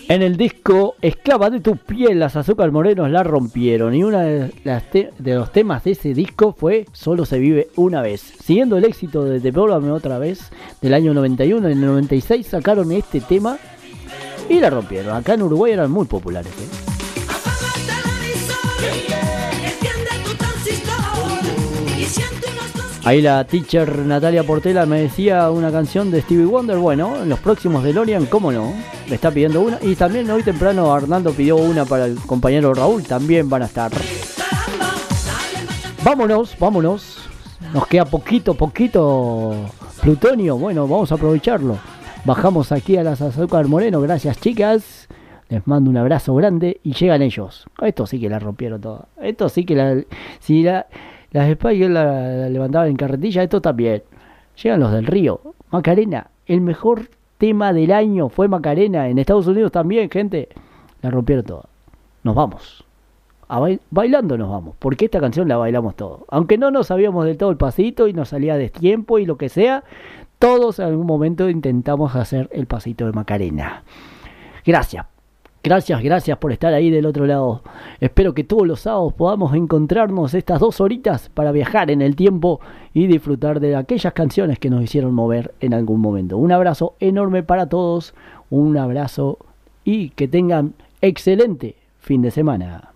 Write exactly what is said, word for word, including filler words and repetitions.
En el disco Esclava de tu piel, las Azúcar Morenos la rompieron. Y uno de, te de los temas de ese disco fue Solo se vive una vez. Siguiendo el éxito de Devuélvame otra vez del año noventa y uno, en el noventa y seis sacaron este tema y la rompieron. Acá en Uruguay eran muy populares, ¿eh? Ahí la teacher Natalia Portela me decía una canción de Stevie Wonder. Bueno, en los próximos DeLorean, ¿cómo no? Me está pidiendo una. Y también hoy temprano Arnaldo pidió una para el compañero Raúl. También van a estar. Vámonos, vámonos. Nos queda poquito, poquito plutonio. Bueno, vamos a aprovecharlo. Bajamos aquí a las Azúcar Moreno. Gracias, chicas. Les mando un abrazo grande. Y llegan ellos. Esto sí que la rompieron toda. Esto sí que la... Si la... Las Spice la, la levantaban en carretilla, esto también. Llegan los del Río. Macarena, el mejor tema del año fue Macarena. En Estados Unidos también, gente. La rompieron toda. Nos vamos. A bail bailando nos vamos. Porque esta canción la bailamos todos. Aunque no nos sabíamos del todo el pasito y nos salía de tiempo y lo que sea, todos en algún momento intentamos hacer el pasito de Macarena. Gracias. Gracias, gracias por estar ahí del otro lado. Espero que todos los sábados podamos encontrarnos estas dos horitas para viajar en el tiempo y disfrutar de aquellas canciones que nos hicieron mover en algún momento. Un abrazo enorme para todos, un abrazo y que tengan excelente fin de semana.